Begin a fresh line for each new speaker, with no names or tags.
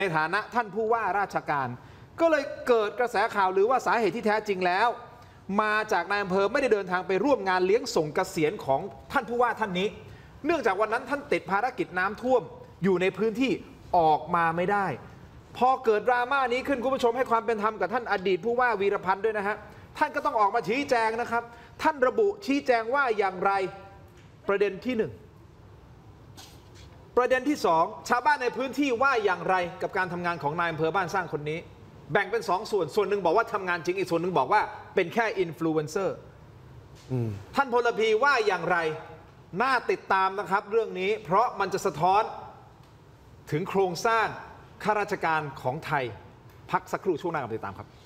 ในฐานะท่านผู้ว่าราชการก็เลยเกิดกระแสข่าวหรือว่าสาเหตุที่แท้จริงแล้วมาจากนายอำเภอไม่ได้เดินทางไปร่วมงานเลี้ยงส่งเกษียณของท่านผู้ว่าท่านนี้เนื่องจากวันนั้นท่านติดภารกิจน้ำท่วมอยู่ในพื้นที่ออกมาไม่ได้พอเกิดดราม่านี้ขึ้นคุณผู้ชมให้ความเป็นธรรมกับท่านอดีตผู้ว่าวีรพันธ์ด้วยนะฮะท่านก็ต้องออกมาชี้แจงนะครับท่านระบุชี้แจงว่าอย่างไรประเด็นที่1ประเด็นที่2ชาวบ้านในพื้นที่ว่าอย่างไรกับการทำงานของนายอำเภอบ้านสร้างคนนี้แบ่งเป็น2 ส่วนหนึ่งบอกว่าทำงานจริงอีกส่วนหนึ่งบอกว่าเป็นแค่อินฟลูเอนเซอร์ท่านพลพีว่าอย่างไรน่าติดตามนะครับเรื่องนี้เพราะมันจะสะท้อนถึงโครงสร้างข้าราชการของไทยพักสักครู่ช่วงหน้ากับติดตามครับ